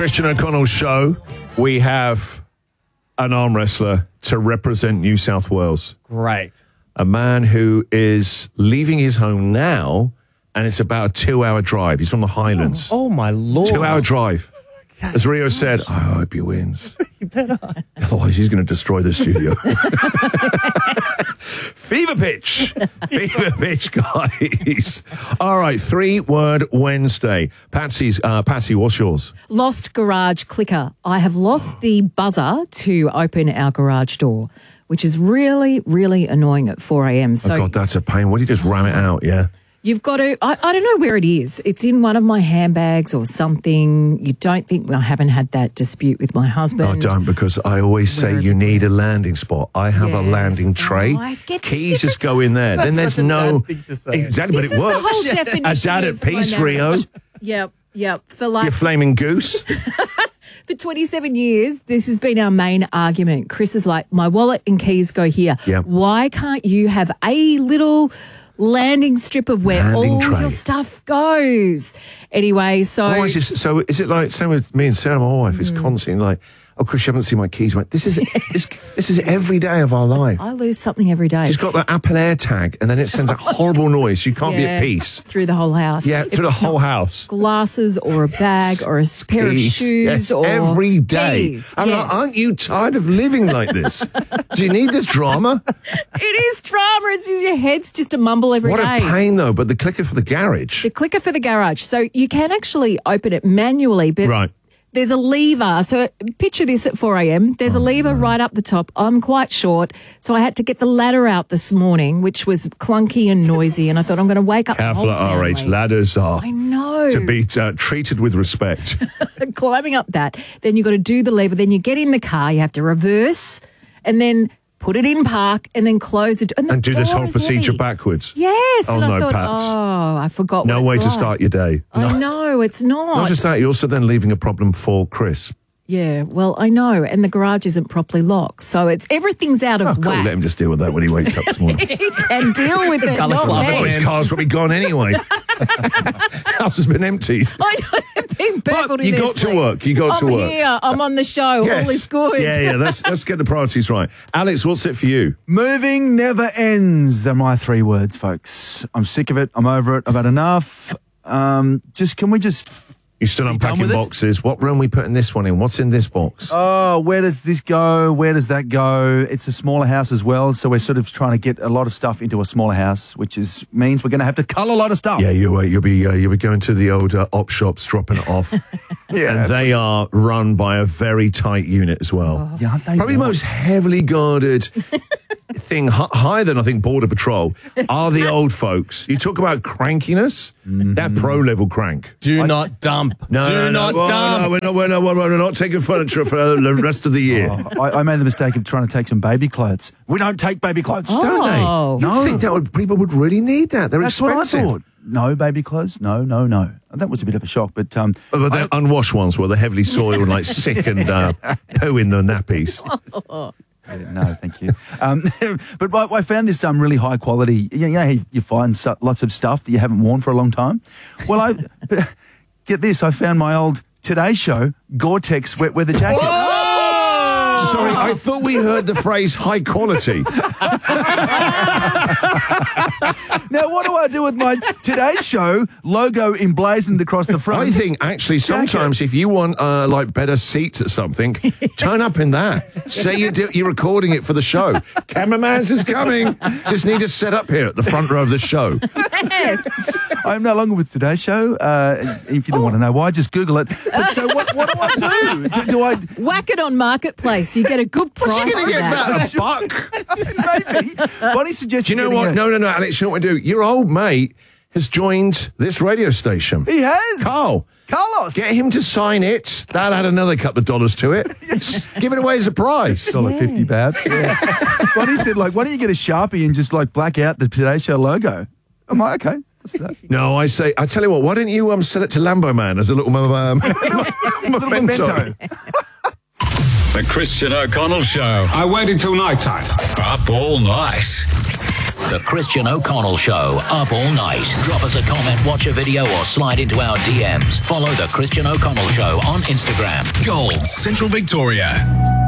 Christian O'Connell show, we have an arm wrestler to represent New South Wales. Great. A man who is leaving his home now, and it's about a 2-hour drive. He's from the Highlands. Oh my Lord. 2-hour drive. As Rio said, I hope he wins. You better. Otherwise, he's going to destroy the studio. Fever pitch. Fever pitch, guys. All right, 3-word Wednesday. Patsy, what's yours? Lost garage clicker. I have lost the buzzer to open our garage door, which is really, really annoying at 4 a.m. So Oh, God, that's a pain. What do you just ram it out, yeah? you've got to, I don't know where it is. It's in one of my handbags or something. You don't think, I haven't had that dispute with my husband. I don't, because I always say you need a landing spot. I have a Yes. landing tray. Oh, I get Keys this. just go in there. Then there's such a no... dad thing to say. Exactly, This but it is works. the whole definition A dad at of my peace, Rio. marriage. Yep. For like Your flaming goose. for 27 years, this has been our main argument. Chris is like, my wallet and keys go here. Yep. Why can't you have a little landing strip of where Landing all tray. your stuff goes? Anyway, so Why is this, so is it like, same with me and Sarah, my wife, is constantly like, oh, Chris, you haven't seen my keys. I'm like, this is every day of our life. I lose something every day. She's got the Apple AirTag, and then it sends a horrible noise. You can't be at peace. Through the whole house. Yeah, If through the it's whole not house. Glasses or a bag or a pair of Keys. shoes Yes, or every day. keys. I'm like, aren't you tired of living like this? Do you need this drama? It is drama. It's just, your head's just a mumble every day. What a pain, though. But the clicker for the garage. The clicker for the garage. So you can actually open it manually, but Right. there's a lever. So picture this at 4 a.m. There's a lever right up the top. I'm quite short, so I had to get the ladder out this morning, which was clunky and noisy, and I thought I'm going to wake up Careful the at whole our age. family. Ladders are I know. to be treated with respect. Climbing up that. Then you've got to do the lever. Then you get in the car. You have to reverse and then put it in park and then close it. And do this door whole is procedure heavy. backwards. Yes. Oh, and I no, thought, Pats. oh, I forgot No what way it's to like. start your day. I know, it's not. Not just that, you're also then leaving a problem for Chris. Yeah, well, I know, and the garage isn't properly locked, so everything's out of Oh, cool. whack. Let him just deal with that when he wakes up this morning. He can deal with it. Colour not club me. Oh, his car's probably gone anyway. House has been emptied. I know, they've been baffled But in you their got to sleep. work. You got to I'm work. here. I'm on the show. All is good. Yeah. Let's get the priorities right. Alex, what's it for you? Moving never ends. They're my 3 words, folks. I'm sick of it. I'm over it. I've had enough. Can we just... You're still done unpacking with it? boxes. What room are we putting this one in? What's in this box? Oh, where does this go? Where does that go? It's a smaller house as well, so we're sort of trying to get a lot of stuff into a smaller house, which means we're going to have to cull a lot of stuff. Yeah, you'll be going to the old op shops, dropping it off. Yeah. And they are run by a very tight unit as well. Yeah, aren't they Probably the right? most heavily guarded thing, higher than I think Border Patrol, are the old folks. You talk about crankiness, they're pro-level crank. Do not dump. No, Do not dump. No, we're not taking furniture for the rest of the year. I made the mistake of trying to take some baby clothes. We don't take baby clothes. Don't they? Oh. You think people would really need that? They're That's expensive. what I thought. No baby clothes? No. That was a bit of a shock, but... But they're unwashed ones where they're heavily soiled and like sick and poo in the nappies. No, thank you. But I found this really high quality. You know, you find lots of stuff that you haven't worn for a long time. Well, get this. I found my old Today Show Gore-Tex wet weather jacket. Sorry, I thought we heard the phrase high quality. Now, what do I do with my Today Show logo emblazoned across the front? I think actually sometimes if you want like better seats at something, turn up in that. Say you're recording it for the show. Cameraman's is coming. Just need to set up here at the front row of the show. Yes. I'm no longer with Today Show. If you don't want to know why, just Google it. But so what do I do? Do I... Whack it on Marketplace. You get a good price. What's he going to for get that? A buck? Maybe. Bonnie suggested... Do you know what? No, Alex, you know what we do? Your old mate has joined this radio station. He has. Carlos. Get him to sign it. That'll add another couple of dollars to it. Give it away as a prize. $1.50, perhaps. Yeah. Bonnie said, why don't you get a Sharpie and just black out the Today Show logo? I'm like, okay. No, I tell you what, why don't you sell it to Lambo Man as a little memento? The Christian O'Connell Show. I waited till night time. Up all night. The Christian O'Connell Show, up all night. Drop us a comment, watch a video, or slide into our DMs. Follow The Christian O'Connell Show on Instagram. Gold, Central Victoria.